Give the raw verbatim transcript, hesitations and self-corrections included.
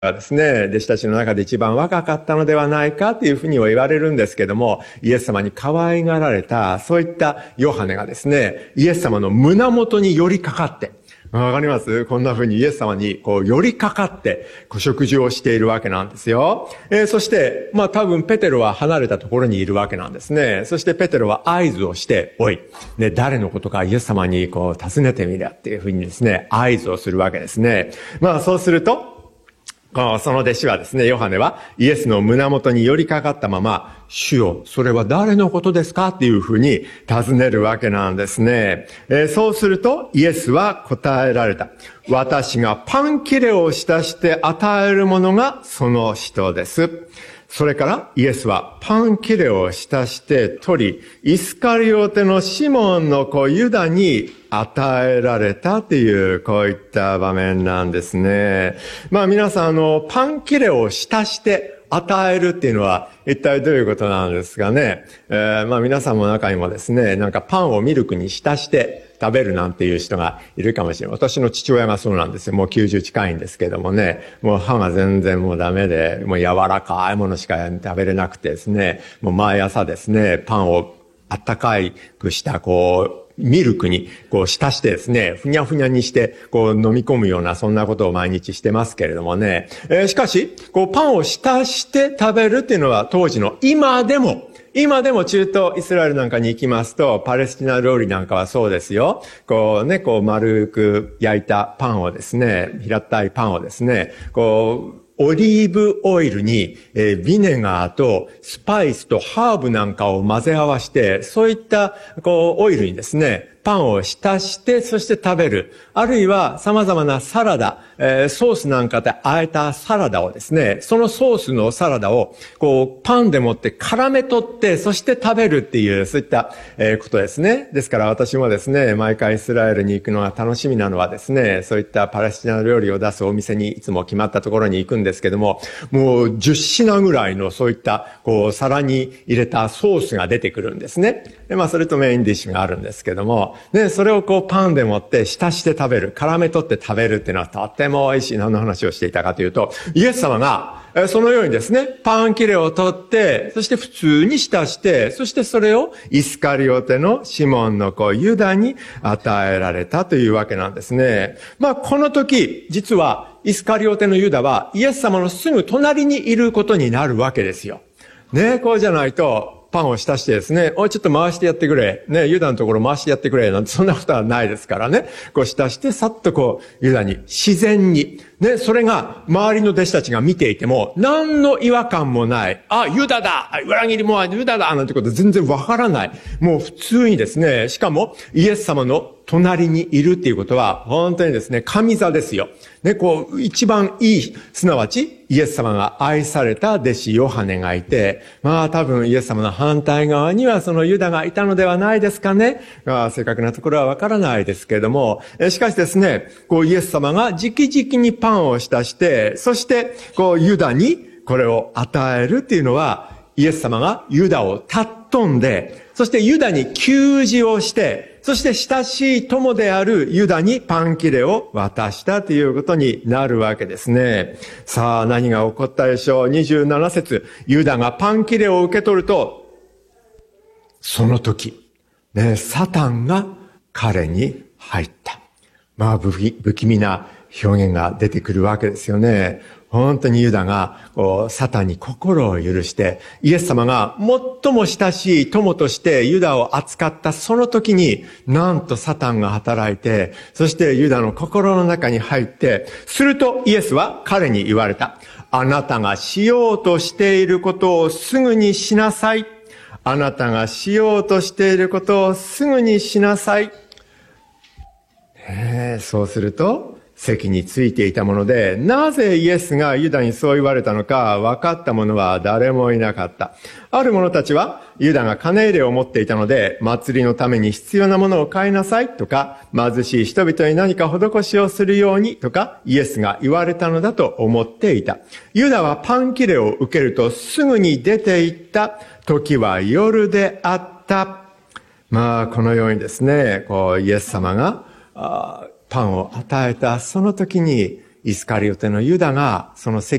がですね、弟子たちの中で一番若かったのではないかというふうには言われるんですけども、イエス様に可愛がられた、そういったヨハネがですね、イエス様の胸元に寄りかかって、わかります？こんな風にイエス様にこう寄りかかって、こう食事をしているわけなんですよ。えー、そして、まあ多分ペテロは離れたところにいるわけなんですね。そしてペテロは合図をして、おい、ね、誰のことかイエス様にこう尋ねてみりゃっていう風にですね、合図をするわけですね。まあそうすると、その弟子はですね、ヨハネはイエスの胸元に寄りかかったまま、主よ、それは誰のことですかっていうふうに尋ねるわけなんですね。えー、そうするとイエスは答えられた。私がパン切れを浸して与えるものがその人です。それからイエスはパン切れを浸して取り、イスカリオテのシモンの子ユダに与えられたという、こういった場面なんですね。まあ皆さん、あの、パン切れを浸して与えるっていうのは一体どういうことなんですかね。えー、まあ皆さんの中にもですね、なんかパンをミルクに浸して食べるなんていう人がいるかもしれない。私の父親がそうなんですよ。もうきゅうじゅう近いんですけどもね、もう歯が全然もうダメで、もう柔らかいものしか食べれなくてですね、もう毎朝ですね、パンをあったかくした、こう、ミルクにこう浸してですね、ふにゃふにゃにしてこう飲み込むようなそんなことを毎日してますけれどもね。えー、しかし、こうパンを浸して食べるっていうのは当時の今でも、今でも中東イスラエルなんかに行きますと、パレスチナ料理なんかはそうですよ。こうね、こう丸く焼いたパンをですね、平たいパンをですね、こう、オリーブオイルに、えー、ビネガーとスパイスとハーブなんかを混ぜ合わせて、そういった、こう、オイルにですね、パンを浸して、そして食べる。あるいは様々なサラダ、えー、ソースなんかで和えたサラダをですね、そのソースのサラダを、こう、パンでもって絡め取って、そして食べるっていう、そういった、えー、ことですね。ですから私もですね、毎回イスラエルに行くのが楽しみなのはですね、そういったパレスチナ料理を出すお店にいつも決まったところに行くんですけども、もうじゅっ品ぐらいのそういった、こう、皿に入れたソースが出てくるんですね。で、まあ、それとメインディッシュがあるんですけども、で、それをこうパンでもって浸して食べる、絡め取って食べるっていうのはとっても美味しい。何の話をしていたかというと、イエス様がそのようにですね、パン切れを取って、そして普通に浸して、そしてそれをイスカリオテのシモンの子ユダに与えられたというわけなんですね。まあこの時、実はイスカリオテのユダはイエス様のすぐ隣にいることになるわけですよ。ね、こうじゃないと、パンを浸してですね、おいちょっと回してやってくれ。ね、ユダのところ回してやってくれ。なんてそんなことはないですからね。こう浸してさっとこうユダに自然に。ね、それが周りの弟子たちが見ていても何の違和感もない。あ、ユダだ裏切り者はユダだなんてこと全然わからない。もう普通にですね、しかもイエス様の隣にいるっていうことは本当にですね、神座ですよ。ね、こう一番いい、すなわちイエス様が愛された弟子ヨハネがいて、まあ多分イエス様の反対側にはそのユダがいたのではないですかね。まあ正確なところはわからないですけれども、しかしですね、こうイエス様が直々にパンを浸して、そしてこうユダにこれを与えるっていうのは、イエス様がユダを尊んで、そしてユダに給仕をして、そして親しい友であるユダにパン切れを渡したということになるわけですね。さあ何が起こったでしょう。にじゅうなな節、ユダがパン切れを受け取ると、その時、ね、サタンが彼に入った。まあ不気、不気味な表現が出てくるわけですよね。本当にユダがこうサタンに心を許して、イエス様が最も親しい友としてユダを扱ったその時に、なんとサタンが働いて、そしてユダの心の中に入って、するとイエスは彼に言われた。あなたがしようとしていることをすぐにしなさい。あなたがしようとしていることをすぐにしなさい。えー、そうすると、席についていたもので、なぜイエスがユダにそう言われたのか分かった者は誰もいなかった。ある者たちは、ユダが金入れを持っていたので、祭りのために必要なものを買いなさいとか、貧しい人々に何か施しをするようにとか、イエスが言われたのだと思っていた。ユダはパン切れを受けるとすぐに出て行った。時は夜であった。まあ、このようにですね、こう、イエス様が、あパンを与えたその時にイスカリオテのユダがその